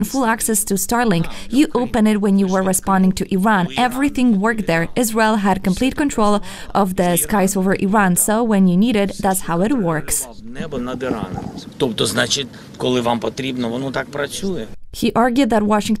full access to Starlink. You open it when you were responding to Iran. Everything worked there. Israel had complete control of the skies over Iran. So when you need it, that's how it works. Тобто, значить, коли вам потрібно, воно так працює. He argued that Washington